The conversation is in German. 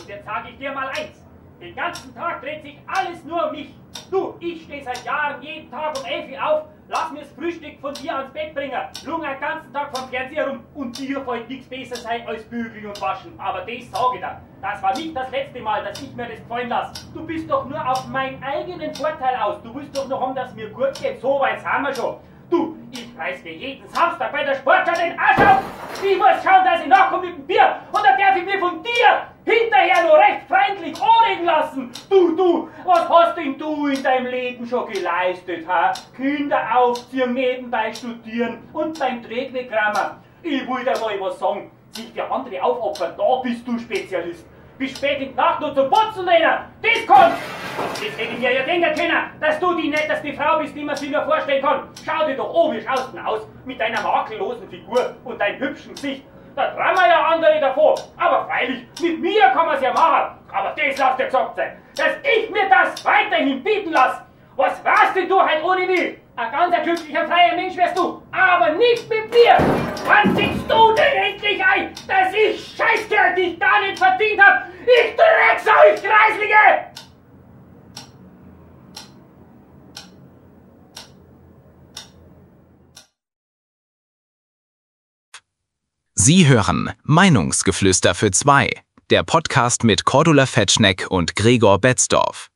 Und jetzt sage ich dir mal eins. Den ganzen Tag dreht sich alles nur um mich. Du, ich stehe seit Jahren jeden Tag um 11 Uhr auf, lass mir das Frühstück von dir ans Bett bringen, lung den ganzen Tag vom Fernseher rum und dir wollte nichts besser sein als bügeln und waschen. Aber das sage ich dir. Das war nicht das letzte Mal, dass ich mir das gefallen lasse. Du bist doch nur auf meinen eigenen Vorteil aus. Du willst doch noch haben, dass mir gut geht. So weit sind wir schon. Du, ich reiß mir jeden Samstag bei der Sportschau den Arsch auf. Ich muss schauen, dass ich nachkomme mit dem Bier. Und dann darf ich mir von dir hinterher noch recht freundlich anreden lassen. Du, was hast denn du in deinem Leben schon geleistet, ha? Kinder aufziehen, nebenbei studieren und beim Trägwegrammer. Ich will dir mal was sagen. Sich für andere aufopfern, da bist du Spezialist. Bis spät in die Nacht nur zum Putzen rennen, das kannst. Das hätte ich mir ja denken können, dass du die netteste Frau bist, die man sich nur vorstellen kann. Schau dir doch an, wie schaust du denn aus mit deiner makellosen Figur und deinem hübschen Gesicht. Da träumen ja andere davon. Aber freilich, mit mir kann man es ja machen. Aber das lass dir gesagt sein, dass ich mir das weiterhin bieten lasse. Was warst denn du heute ohne mich? Ein ganz glücklicher, freier Mensch wärst du, aber nicht mit mir. Wann siehst du denn endlich ein, dass ich Scheißkerl dich gar nicht verdient hab? Ich Drecksau, ich Kreislige! Sie hören Meinungsgeflüster für zwei, der Podcast mit Cordula Fetschneck und Gregor Betzdorf.